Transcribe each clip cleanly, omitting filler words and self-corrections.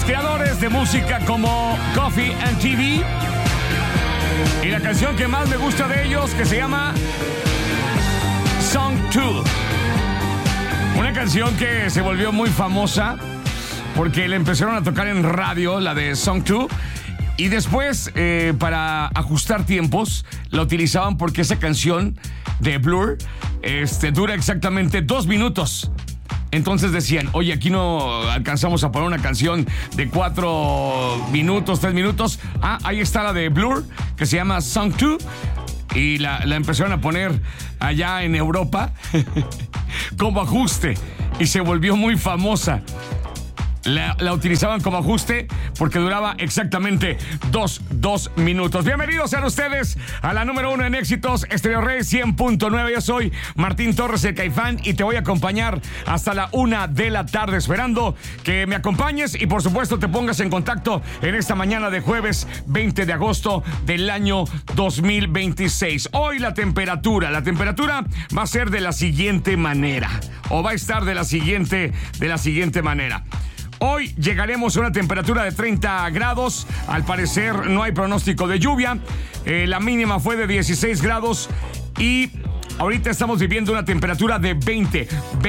los creadores de música como Coffee and TV. Y la canción que más me gusta de ellos, que se llama Song 2. Una canción que se volvió muy famosa porque le empezaron a tocar en radio, la de Song 2. Y después, para ajustar tiempos, la utilizaban porque esa canción de Blur dura exactamente 2 minutos. Entonces decían, oye, aquí no alcanzamos a poner una canción de 4 minutos, 3 minutos. Ah, ahí está la de Blur, que se llama Song 2. Y la empezaron a poner allá en Europa como ajuste. Y se volvió muy famosa. La utilizaban como ajuste porque duraba exactamente 2 minutos. Bienvenidos sean ustedes a la número 1 en éxitos, Estéreo Rey 100.9. Yo soy Martín Torres, el Caifán, y te voy a acompañar hasta la 1 de la tarde, esperando que me acompañes y por supuesto te pongas en contacto en esta mañana de jueves 20 de agosto del año 2026. Hoy la temperatura va a ser de la siguiente manera, o va a estar de la siguiente manera. Hoy llegaremos a una temperatura de 30 grados. Al parecer no hay pronóstico de lluvia. La mínima fue de 16 grados. Y ahorita estamos viviendo una temperatura de 20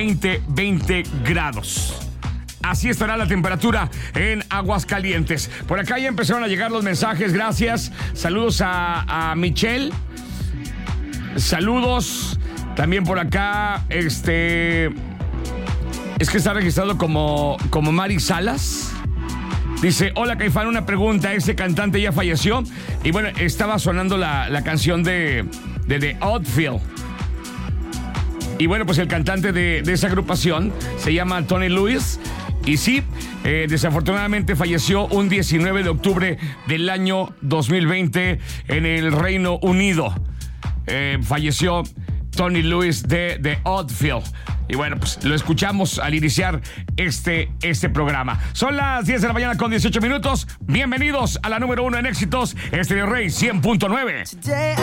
grados. Así estará la temperatura en Aguascalientes. Por acá ya empezaron a llegar los mensajes. Gracias. Saludos a Michelle. Saludos. También por acá, es que está registrado como Mari Salas. Dice, hola Caifán, una pregunta, ¿ese cantante ya falleció? Y bueno, estaba sonando la canción de The Outfield. Y bueno, pues el cantante de esa agrupación se llama Tony Lewis. Y sí, desafortunadamente falleció un 19 de octubre del año 2020 en el Reino Unido. Falleció Tony Lewis de The Outfield. Y bueno, pues lo escuchamos al iniciar este programa. Son las 10 de la mañana con 18 minutos. Bienvenidos a la número 1 en éxitos, Estéreo Rey 100.9.